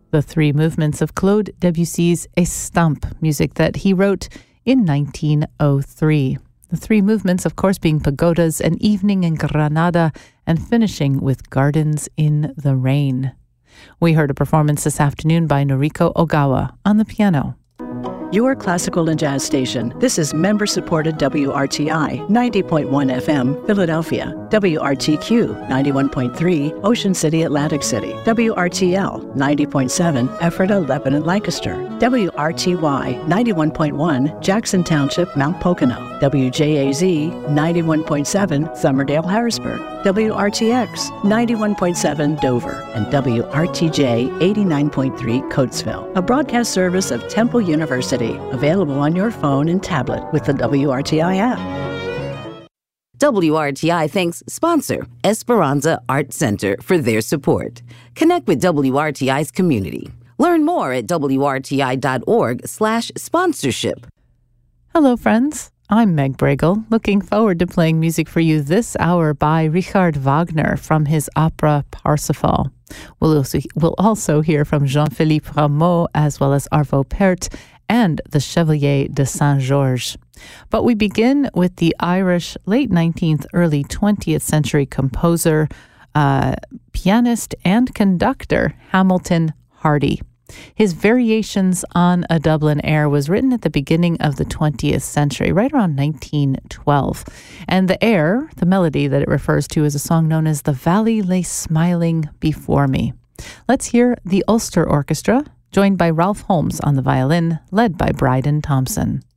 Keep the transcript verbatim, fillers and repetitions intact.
the three movements of Claude Debussy's Estampes, music that he wrote in nineteen oh three. The three movements, of course, being Pagodas, An Evening in Granada, and finishing with Gardens in the Rain. We heard a performance this afternoon by Noriko Ogawa on the piano. Your classical and jazz station. This is member-supported W R T I ninety point one F M, Philadelphia. W R T Q ninety-one point three, Ocean City, Atlantic City. W R T L ninety point seven, Ephrata, Lebanon, Lancaster. W R T Y ninety-one point one, Jackson Township, Mount Pocono. W J A Z ninety-one point seven, Summerdale, Harrisburg. W R T X ninety-one point seven, Dover. And W R T J eighty-nine point three, Coatesville. A broadcast service of Temple University. Available on your phone and tablet with the W R T I app. W R T I thanks sponsor Esperanza Art Center for their support. Connect with W R T I's community. Learn more at W R T I dot org slash sponsorship. Hello, friends. I'm Meg Bregel, looking forward to playing music for you this hour by Richard Wagner from his opera Parsifal. We'll also, we'll also hear from Jean-Philippe Rameau as well as Arvo Pärt and the Chevalier de Saint-Georges. But we begin with the Irish late nineteenth, early twentieth century composer, uh, pianist, and conductor Hamilton Hardy. His Variations on a Dublin Air was written at the beginning of the twentieth century, right around nineteen twelve. And the air, the melody that it refers to, is a song known as The Valley Lay Smiling Before Me. Let's hear the Ulster Orchestra, joined by Ralph Holmes on the violin, led by Bryden Thompson.